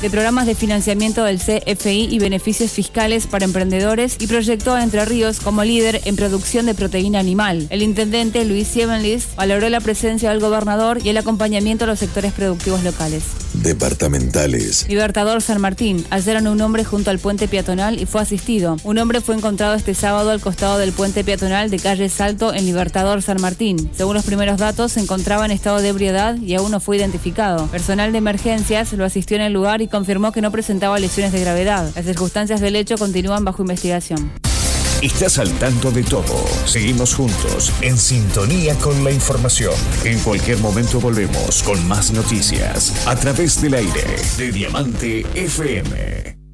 de programas de financiamiento del CFI y beneficios fiscales para emprendedores y proyectó a Entre Ríos como líder en producción de proteína animal. El intendente Luis Siebenlis valoró la presencia del gobernador y el acompañamiento a los sectores productivos locales. Departamentales. Libertador San Martín. Hallaron un hombre junto al puente peatonal y fue asistido. Un hombre fue encontrado este sábado al costado del puente peatonal de calle Salto en Libertador San Martín. Según los primeros datos, se encontraba en estado de ebriedad y aún no fue identificado. Personal de emergencias lo asistió en el lugar y confirmó que no presentaba lesiones de gravedad. Las circunstancias del hecho continúan bajo investigación. Estás al tanto de todo. Seguimos juntos, en sintonía con la información. En cualquier momento volvemos con más noticias a través del aire de Diamante FM.